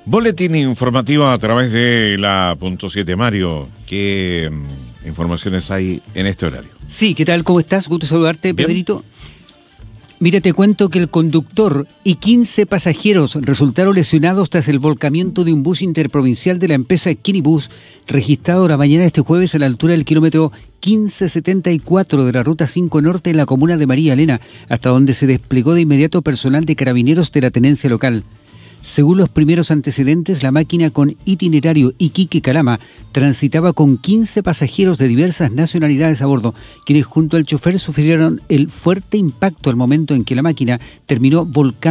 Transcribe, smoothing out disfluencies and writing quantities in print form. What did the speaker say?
Boletín informativo a través de la punto 7. Mario, ¿qué informaciones hay en este horario? Sí, ¿qué tal? ¿Cómo estás? Gusto saludarte, Bien. Pedrito. Mira, te cuento que el conductor y 15 pasajeros resultaron lesionados tras el volcamiento de un bus interprovincial de la empresa Kinibus, registrado la mañana de este jueves a la altura del kilómetro 1574 de la Ruta 5 Norte en la comuna de María Elena, hasta donde se desplegó de inmediato personal de carabineros de la tenencia local. Según los primeros antecedentes, la máquina con itinerario Iquique-Calama transitaba con 15 pasajeros de diversas nacionalidades a bordo, quienes junto al chofer sufrieron el fuerte impacto al momento en que la máquina terminó volcando